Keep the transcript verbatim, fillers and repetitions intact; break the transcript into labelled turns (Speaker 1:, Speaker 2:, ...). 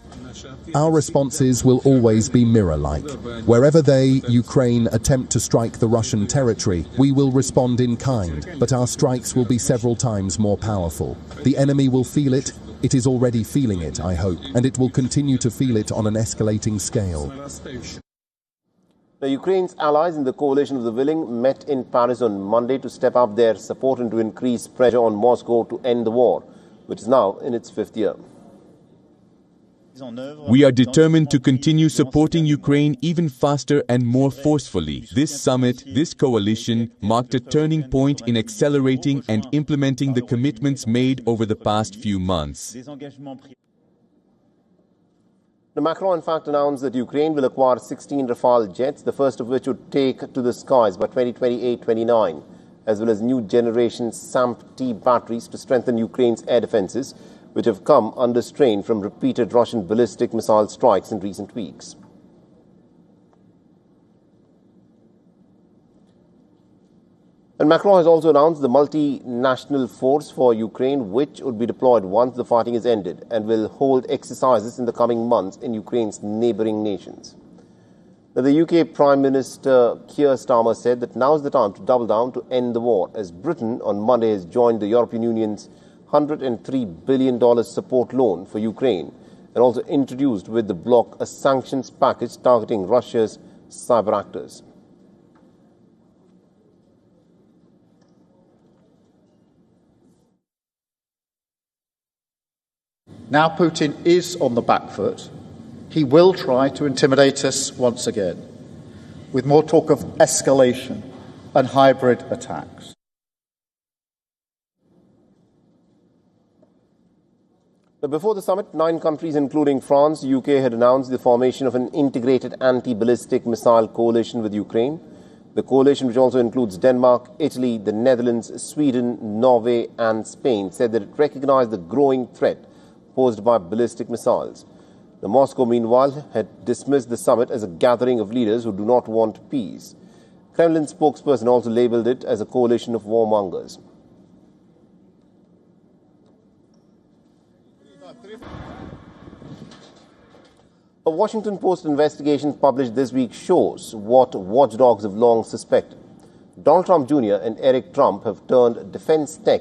Speaker 1: Our responses will always be mirror-like. Wherever they, Ukraine, attempt to strike the Russian territory, we will respond in kind, but our strikes will be several times more powerful. The enemy will feel it. It is already feeling it, I hope, and it will continue to feel it on an escalating scale.
Speaker 2: Now, Ukraine's allies in the coalition of the willing met in Paris on Monday to step up their support and to increase pressure on Moscow to end the war, which is now in its fifth year.
Speaker 3: We are determined to continue supporting Ukraine even faster and more forcefully. This summit, this coalition, marked a turning point in accelerating and implementing the commitments made over the past few months.
Speaker 2: Now, Macron, in fact, announced that Ukraine will acquire sixteen Rafale jets, the first of which would take to the skies by twenty twenty-eight twenty-nine, as well as new generation SAMP-T batteries to strengthen Ukraine's air defenses, which have come under strain from repeated Russian ballistic missile strikes in recent weeks. And Macron has also announced the multinational force for Ukraine, which would be deployed once the fighting is ended, and will hold exercises in the coming months in Ukraine's neighbouring nations. Now, the U K Prime Minister Keir Starmer said that now is the time to double down to end the war, as Britain on Monday has joined the European Union's one hundred three billion dollars support loan for Ukraine, and also introduced with the bloc a sanctions package targeting Russia's cyber actors.
Speaker 4: Now Putin is on the back foot. He will try to intimidate us once again, with more talk of escalation and hybrid attacks.
Speaker 2: Before the summit, nine countries, including France, U K, had announced the formation of an integrated anti-ballistic missile coalition with Ukraine. The coalition, which also includes Denmark, Italy, the Netherlands, Sweden, Norway and Spain, said that it recognized the growing threat posed by ballistic missiles. The Moscow, meanwhile, had dismissed the summit as a gathering of leaders who do not want peace. Kremlin spokesperson also labelled it as a coalition of warmongers. A Washington Post investigation published this week shows what watchdogs have long suspected. Donald Trump Junior and Eric Trump have turned defense tech